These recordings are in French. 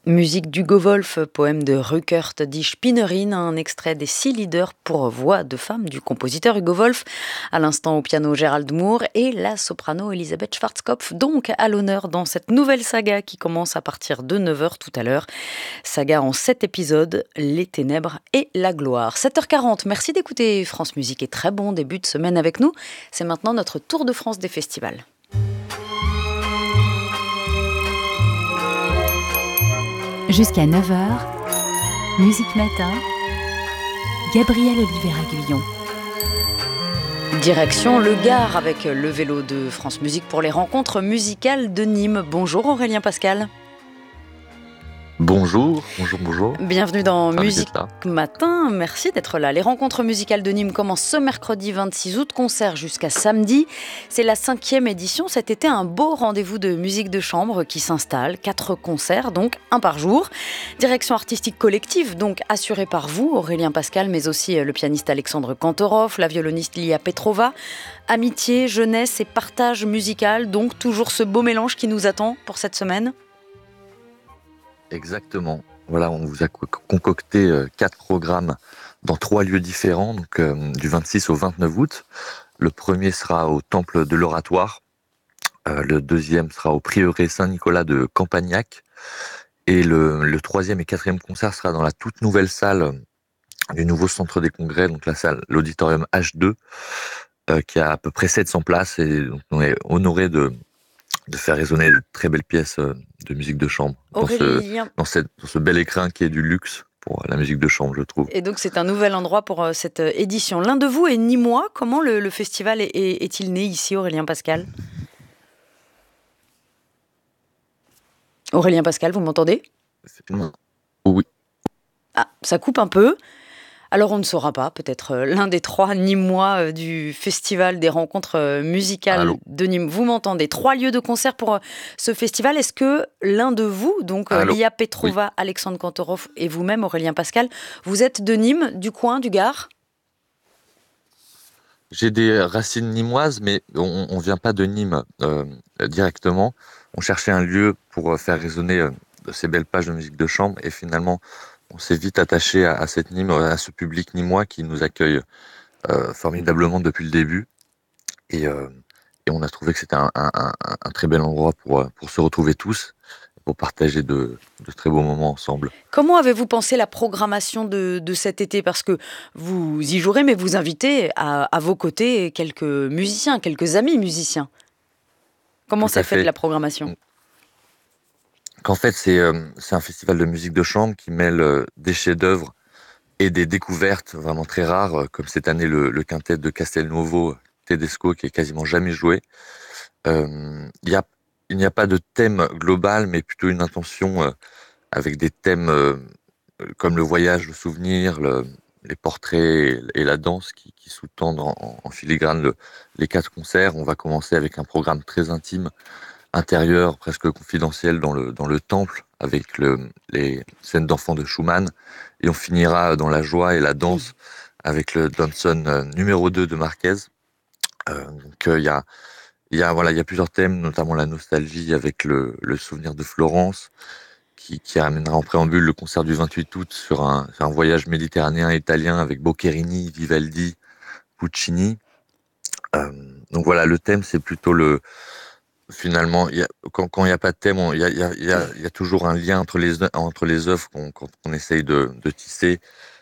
Musique d'Hugo Wolf, poème de Rückert die Spinnerin, un extrait des 6 leaders pour voix de femme du compositeur Hugo Wolf. À l'instant au piano Gérald Moore et la soprano Elisabeth Schwarzkopf, donc à l'honneur dans cette nouvelle saga qui commence à partir de 9h tout à l'heure. Saga en 7 épisodes, les ténèbres et la gloire. 7h40, merci d'écouter France Musique et très bon début de semaine avec nous. C'est maintenant notre tour de France des festivals. Jusqu'à 9h, Musique Matin, Gabriel Oliver-Aguillon. Direction le Gard avec le vélo de France Musique pour les rencontres musicales de Nîmes. Bonjour Aurélien Pascal. Bonjour. Bienvenue dans Ravi Musique Matin, merci d'être là. Les rencontres musicales de Nîmes commencent ce mercredi 26 août, concert jusqu'à samedi. C'est la 5e édition, cet été un beau rendez-vous de musique de chambre qui s'installe. 4 concerts, donc 1 par jour. Direction artistique collective, donc assurée par vous, Aurélien Pascal, mais aussi le pianiste Alexandre Kantorov, la violoniste Lia Petrova. Amitié, jeunesse et partage musical, donc toujours ce beau mélange qui nous attend pour cette semaine. Exactement. Voilà, on vous a concocté 4 programmes dans 3 lieux différents, donc du 26 au 29 août. Le premier sera au Temple de l'Oratoire, le deuxième sera au Prieuré Saint-Nicolas de Campagnac, et le troisième et quatrième concert sera dans la toute nouvelle salle du nouveau centre des congrès, donc l'auditorium H2, qui a à peu près 700 places, et donc on est honoré de faire résonner de très belles pièces de musique de chambre dans ce bel écrin qui est du luxe pour la musique de chambre, je trouve. Et donc c'est un nouvel endroit pour cette édition. L'un de vous est nîmois. Comment le festival est-il né ici, Aurélien Pascal ? Aurélien Pascal, vous m'entendez ? Oui. Ah, ça coupe un peu. Alors on ne saura pas, peut-être l'un des 3 Nîmois du festival des rencontres musicales de Nîmes. Vous m'entendez ? 3 lieux de concert pour ce festival. Est-ce que l'un de vous, donc Lia Petrova, oui. Alexandre Kantorov et vous-même, Aurélien Pascal, vous êtes de Nîmes, du coin, du Gard ? J'ai des racines nîmoises, mais on ne vient pas de Nîmes directement. On cherchait un lieu pour faire résonner ces belles pages de musique de chambre, et finalement on s'est vite attaché à cette Nîmes, à ce public nîmois qui nous accueille formidablement depuis le début. Et on a trouvé que c'était un très bel endroit pour se retrouver tous, pour partager de très beaux moments ensemble. Comment avez-vous pensé la programmation de cet été ? Parce que vous y jouerez, mais vous invitez à vos côtés quelques musiciens, quelques amis musiciens. Comment s'est faite la programmation ? Qu'en fait, c'est un festival de musique de chambre qui mêle des chefs-d'œuvre et des découvertes vraiment très rares, comme cette année le quintet de Castelnuovo Tedesco qui est quasiment jamais joué. Il n'y a pas de thème global, mais plutôt une intention avec des thèmes comme le voyage, le souvenir, les portraits et la danse qui sous-tendent en filigrane les 4 concerts. On va commencer avec un programme très intime, intérieur, presque confidentiel dans le temple, avec les scènes d'enfants de Schumann, et on finira dans la joie et la danse avec le Danson numéro 2 de Marquez. Donc il y a plusieurs thèmes, notamment la nostalgie avec le souvenir de Florence, qui amènera en préambule le concert du 28 août sur un voyage méditerranéen italien avec Boccherini, Vivaldi, Puccini. Donc voilà, le thème c'est plutôt finalement, quand il n'y a pas de thème, il y a toujours un lien entre les œuvres qu'on essaye de tisser.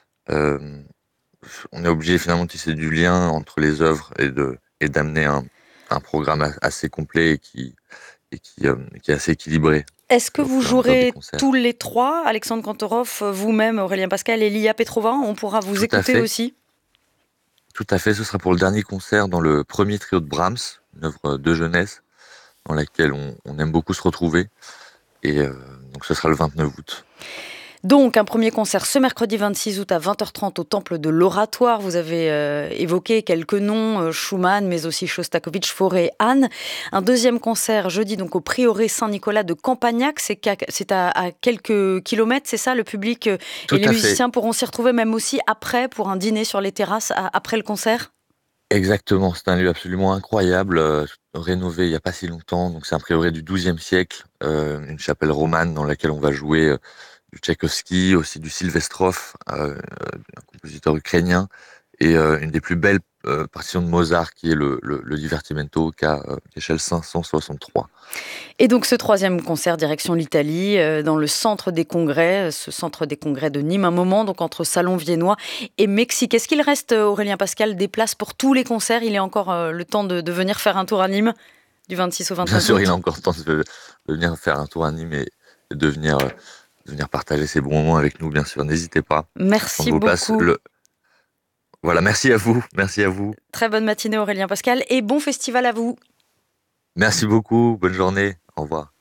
On est obligé finalement de tisser du lien entre les œuvres et d'amener un programme assez complet et qui est assez équilibré. Est-ce que vous jouerez tous les 3, Alexandre Kantorov, vous-même, Aurélien Pascal et Lia Petrova ? On pourra vous écouter aussi ? Tout à fait, ce sera pour le dernier concert dans le premier trio de Brahms, une œuvre de jeunesse dans laquelle on aime beaucoup se retrouver. Et donc ce sera le 29 août. Donc, un premier concert ce mercredi 26 août à 20h30 au Temple de l'Oratoire. Vous avez évoqué quelques noms, Schumann, mais aussi Shostakovich, Fauré, Hahn. Un deuxième concert jeudi donc au Prieuré Saint-Nicolas de Campagnac. C'est à quelques kilomètres, c'est ça ? Le public et les musiciens pourront s'y retrouver même aussi après pour un dîner sur les terrasses après le concert ? Exactement, c'est un lieu absolument incroyable, rénové il n'y a pas si longtemps. Donc c'est un prieuré du XIIe siècle, une chapelle romane dans laquelle on va jouer du Tchaïkovski, aussi du Sylvestrov, un compositeur ukrainien, et une des plus belles partitions de Mozart, qui est le Divertimento KHL 563. Et donc ce troisième concert direction l'Italie, dans le centre des congrès, ce centre des congrès de Nîmes, un moment donc entre salon viennois et Mexique. Est-ce qu'il reste, Aurélien Pascal, des places pour tous les concerts? Il est encore le temps de venir faire un tour à Nîmes du 26 au Bien 29 sûr, il a août? encore le temps de venir faire un tour à Nîmes et de venir partager ces bons moments avec nous, bien sûr. N'hésitez pas à prendre Merci vos places. beaucoup. Voilà, merci à vous, merci à vous. Très bonne matinée Aurélien Pascal et bon festival à vous. Merci beaucoup, bonne journée, au revoir.